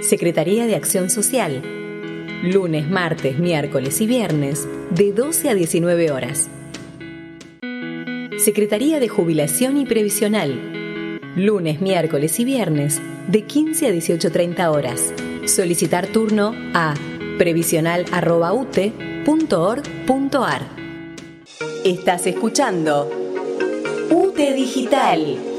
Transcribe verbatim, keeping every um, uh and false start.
Secretaría de Acción Social. Lunes, martes, miércoles y viernes de doce a diecinueve horas. Secretaría de Jubilación y Previsional. Lunes, miércoles y viernes de quince a dieciocho treinta horas. Solicitar turno a previsional arroba u t e punto org punto a r. Estás escuchando U T E Digital.